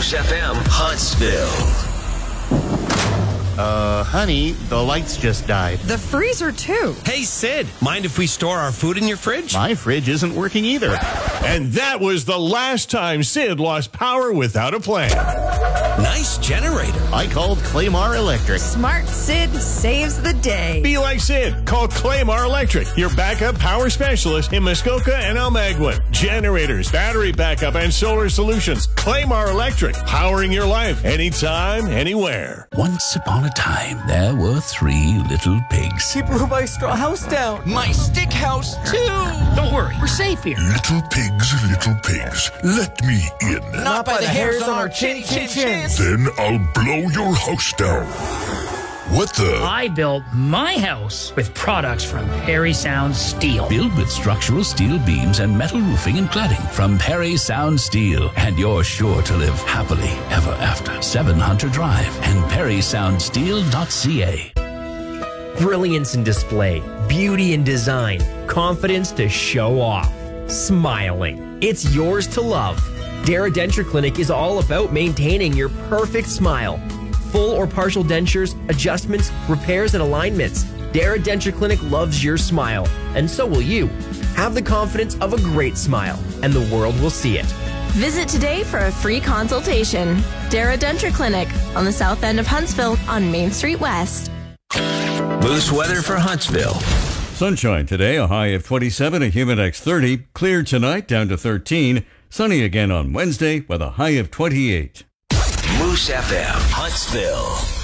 Moose FM, Huntsville. Honey, the lights just died. The freezer, too. Hey, Sid, mind if we store our food in your fridge? My fridge isn't working either. And that was the last time Sid lost power without a plan. Nice generator. I called Claymar Electric. Smart Sid saves the day. Be like Sid. Call Claymar Electric, your backup power specialist in Muskoka and Almaguin. Generators, battery backup, and solar solutions. Claymar Electric, powering your life anytime, anywhere. Once upon a time, there were 3 little pigs. He blew my straw house down. My stick house, too. Don't worry, we're safe here. Little pigs, let me in. Not by the hairs on our chin. Then I'll blow your house down. What the? I built my house with products from Perry Sound Steel. Built with structural steel beams and metal roofing and cladding from Perry Sound Steel. And you're sure to live happily ever after. 7 Hunter Drive and perrysoundsteel.ca. Brilliance in display, beauty in design, confidence to show off, smiling. It's yours to love. Dara Denture Clinic is all about maintaining your perfect smile. Full or partial dentures, adjustments, repairs, and alignments. Dara Denture Clinic loves your smile, and so will you. Have the confidence of a great smile, and the world will see it. Visit today for a free consultation. Dara Denture Clinic on the south end of Huntsville on Main Street West. Moose weather for Huntsville. Sunshine today, a high of 27, a Humidex 30. Clear tonight, down to 13. Sunny again on Wednesday with a high of 28. Moose FM, Huntsville.